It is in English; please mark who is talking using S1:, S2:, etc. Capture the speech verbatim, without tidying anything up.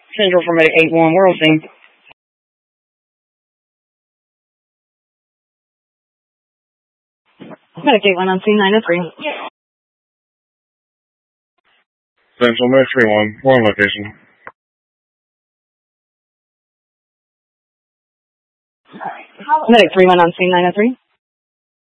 S1: Central for Medic eight one, World Scene. Medic eight one on scene nine oh three.
S2: Central Medic three one, one location.
S1: Medic three one on scene nine oh three.